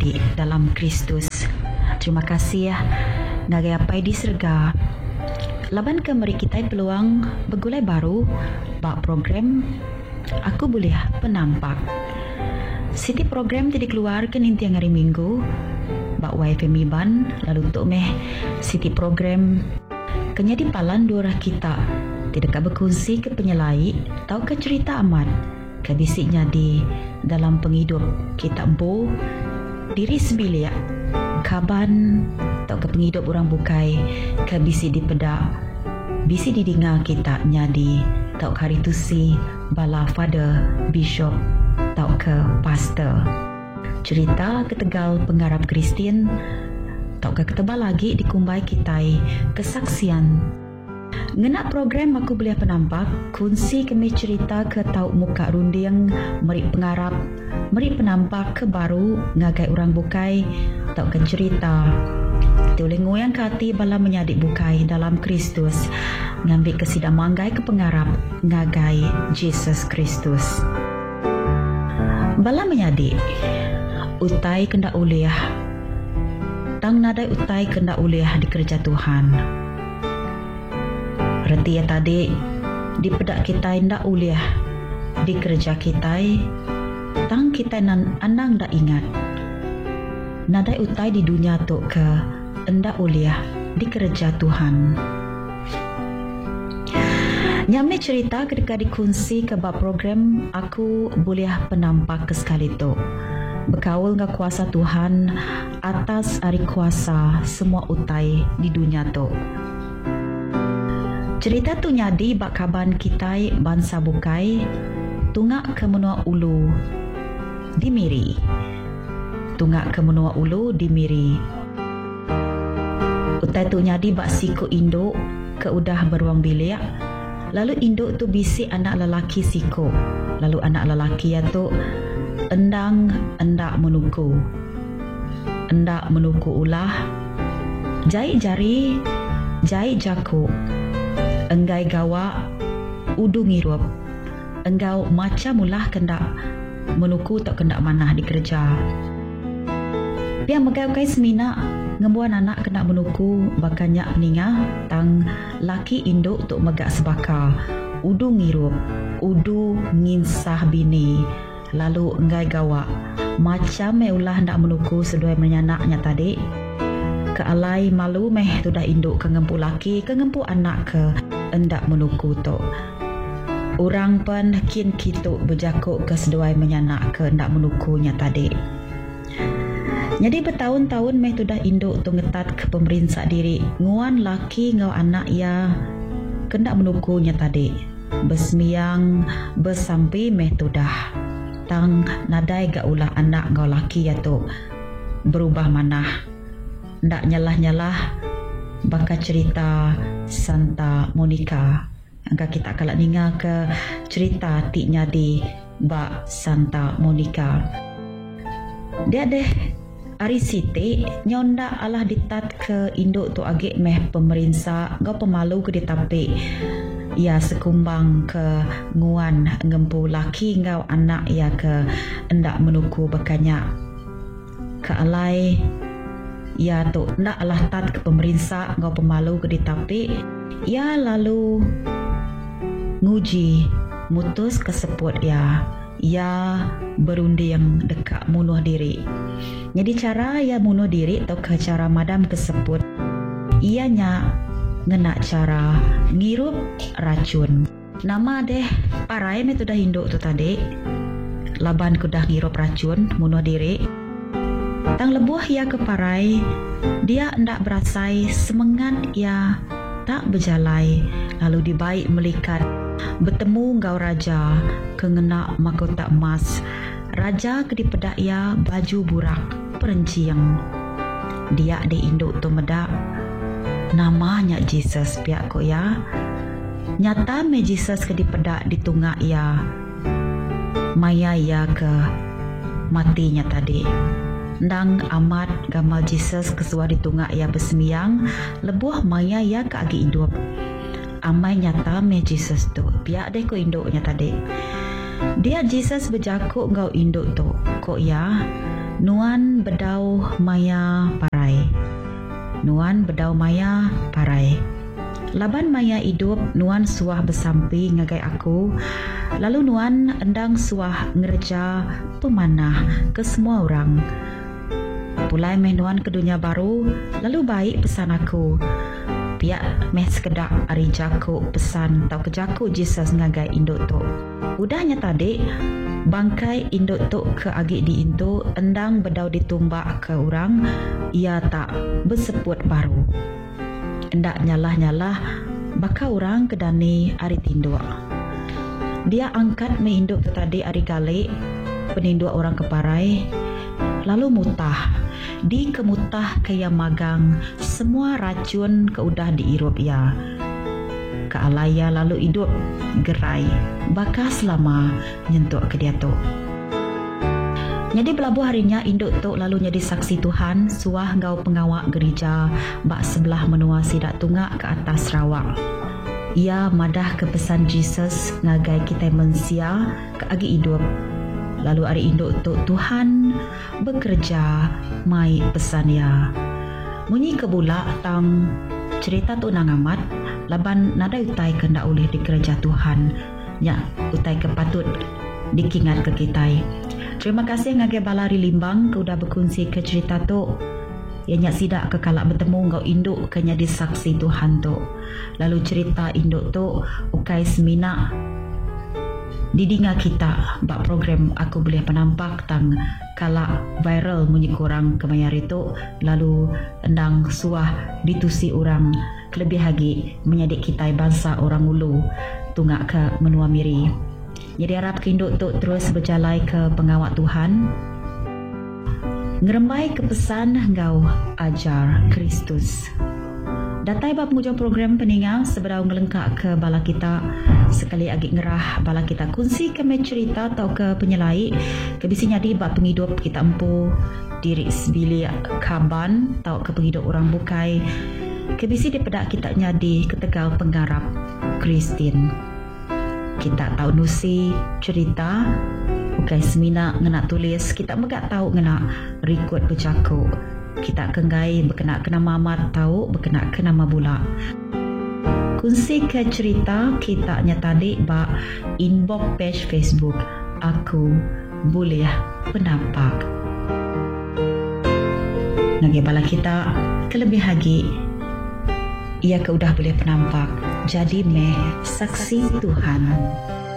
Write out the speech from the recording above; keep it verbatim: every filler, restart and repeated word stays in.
adik dalam Kristus. Terima kasih ya ngagai apai di serga. Laban ke mari kita peluang begulai baru bak program Aku Boleh Penampak. Siti program tadi keluarkan inti hari Minggu bak Y F M Iban, lalu untuk meh siti program kenyadi palan dua kita tidak berkongsi ke penyelai tau ke cerita amat ke bisiknya di dalam penghidup kita empu diri sebilik kaban tau ke penghidup orang bukai ke bisi di pedak bisi didengar kita nyadi tau ke hari tusi bala father bishop tau ke pastor cerita ketegal pengarap Kristin tau ke ketebal lagi dikumbai kitai kesaksian ngena program Aku Boleh Penampak kunci kami cerita ke tau muka runding meri pengarap meri penampak ke baru ngagai orang bukai tau ke cerita boleh ngoyang ke hati bala menyadik bukai dalam Kristus ngambil kesidang manggai ke pengarap ngagai Jesus Kristus bala menyadik utai kendak uliah tang nadai utai kendak uliah di kerja Tuhan. Reti ya tadi di pedak kita ndak uliah di kerja kita tang kita nan anang ndak ingat nadai utai di dunia tu ke ndak uliah di kerja Tuhan. Nyamne cerita ketika dikunci ke bab program Aku Boleh Penampak ke sekali tu berkawal dengan kuasa Tuhan atas hari kuasa semua utai di dunia tu. Cerita tu nyadi bak kaban kita bangsa bukai tungak ke menua ulu di Miri. Tungak ke menua ulu di Miri. Utai tu nyadi bak siku induk ke udah beruang bilik. Lalu induk tu bisik anak lelaki siku. Lalu anak lelaki ya tu endang endak menuku endak menuku ulah jahit jari jahit jaku enggai gawa udu ngirup engkau macam ulah kendak menuku tak kendak manah di kerja pia megai-gai semina ngembuan anak kendak menuku bakanyak peningah tang laki induk tuk megak sebaka udu ngirup udu nginsah bini lalu enggai gawa macam meh ulah ndak menuku seduai menyanaknya tadi ke alai malu meh tu dah induk ke ngempu laki ke ngempu anak ke endak menuku tu orang pun kin kitu berjakuk ke seduai menyanak ke endak menukunya tadi. Jadi bertahun-tahun meh tu dah induk tu ngetat ke pemerintah diri nguan laki ngau anak ya kendak menukunya tadi besmiang bersampai meh tu dah tang nadai gak ulah anak ngau laki ya tu berubah manah ndak nyalah-nyalah baka cerita Santa Monica angka kita kalak ninga ke cerita ti nyadi bak Santa Monica dia deh ari siti nyonda alah ditat ke induk tu agak meh pemerintah ngau pemalu ke ditapi ia sekumbang ke nguan ngempu laki ngau anak ia ke endak menuku bekanyak ke alai ia tu ndak alah tat ke pemerintah ngau pemalu ke ditapi ia lalu nguji mutus keseput ia ia berunding dekat bunuh diri. Jadi cara ia bunuh diri atau ke cara madam keseput ianya ngena cara ngirup racun. Nama deh parai me tu dah induk tu tadi. Laban ku dah ngirup racun bunuh diri. Tang lebuh ia ke parai, dia ndak berasai semengan ia tak berjalai. Lalu dibaik melikat bertemu ngau raja kengena mahkota emas. Raja ke dipedak ia baju burak perenciang. Dia de induk tu medak. Namanya Jesus pihak ko ya. Nyata me Jesus ke dipedak ditungak ya. Maya ya ke matinya tadi. Ndang amat gamal Jesus kesuah ditungak ya besemiang. Lebuh maya ya ke agi hidup. Amai nyata me Jesus tu. Pihak deh ko induknya tadi. Dia Jesus berjakuk ngau induk tu. Kok ya? Nuan bedau maya parai. Nuan bedau maya parai. Laban maya hidup, Nuan suah bersampi ngagai aku. Lalu Nuan endang suah ngerja pemanah ke semua orang. Pulai meh Nuan ke dunia baru, lalu baik pesan aku. Piak meh sekedak ari jakuk pesan tau ke jakuk Jesus ngagai induk tu. Udahnya tadi, bangkai induk tu ke agik di intu, endang bedau ditumbak ke orang, ia tak berseput baru. Endak nyalah-nyalah baka orang kedani ari tinduk. Dia angkat menginduk tu tadi ari galik peninduk orang keparai, lalu mutah. Di kemutah kaya magang semua racun keudah diirup ia. Kealaya lalu hidup gerai baka selama nyentuk ke dia tu. Jadi belabuh harinya induk tu lalu jadi saksi Tuhan suah ngau pengawak gereja bak sebelah menua sidak tunggak ke atas Sarawak. Ia madah ke pesan Jesus ngagai kita mensia ke agi hidup. Lalu hari induk tu Tuhan bekerja mai pesan ya. Munyi kebulak tang cerita tu nang amat laban nada utai kena oleh di gereja Tuhan. Ya, utai kepatut dikingat ke kita. Terima kasih ngagai balari limbang kau dah berkongsi ke cerita tu. Ianya sidak ke kalak bertemu ngau induk ke nyadi saksi Tuhan tu. Lalu cerita induk tu ukai semina didinga kita bak program aku boleh penampak tang kalak viral munyi kurang kemayar itu lalu endang suah ditusi orang kelebih lagi menyadik kita bangsa orang ulu tunggak ke menua miri. Jadi harap kinduk tu terus berjalai ke pengawak Tuhan. Ngerembai ke pesan ngau ajar Kristus. Datai bab mujang program peninggal seberau ngelengkak ke bala kita sekali agak ngerah bala kita kunci ke cerita atau ke penyelai kebisinya di bab penghidup kita empu diri sebilik kaban atau ke penghidup orang bukai kebisi di pedak kita nyadi ketegal penggarap Kristin. Kita tahu nusi cerita bukai semina ngena tulis kita megak tahu ngena record bercakap kita kenggai berkena kena mamat tahu berkena kena mabula kunci ke cerita kita nyatadi ba inbox page Facebook aku boleh penampak ngage bala kita kelebih lagi ia ke udah boleh penampak jadi meh saksi Tuhan.